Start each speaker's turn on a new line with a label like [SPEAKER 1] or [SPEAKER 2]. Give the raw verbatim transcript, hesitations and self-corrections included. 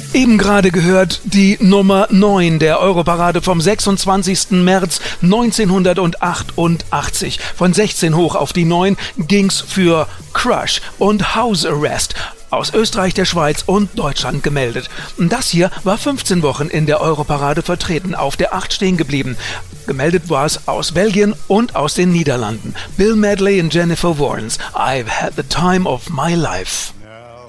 [SPEAKER 1] Eben gerade gehört die Nummer neun der Europarade vom sechsundzwanzigsten März neunzehnhundertachtundachtzig. Von sechzehn hoch auf die neun ging's für Crush und House Arrest. Aus Österreich, der Schweiz und Deutschland gemeldet. Das hier war fünfzehn Wochen in der Europarade vertreten, auf der acht stehen geblieben. Gemeldet war es aus Belgien und aus den Niederlanden. Bill Medley und Jennifer Warnes. I've had the time of my life.